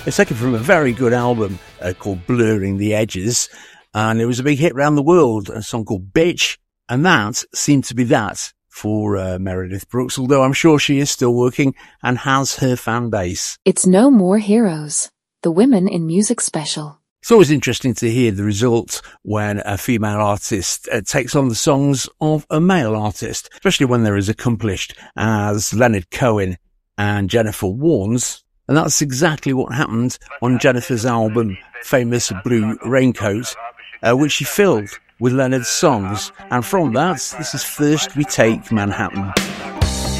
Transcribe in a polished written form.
It's taken from a very good album called Blurring the Edges, and it was a big hit around the world, a song called Bitch, and that seemed to be that for Meredith Brooks, although I'm sure she is still working and has her fan base. It's No More Heroes, the Women in Music special. It's always interesting to hear the results when a female artist takes on the songs of a male artist, especially when they're as accomplished as Leonard Cohen and Jennifer Warnes. And that's exactly what happened on Jennifer's album, Famous Blue Raincoat, which she filled with Leonard's songs. And from that, this is First We Take Manhattan.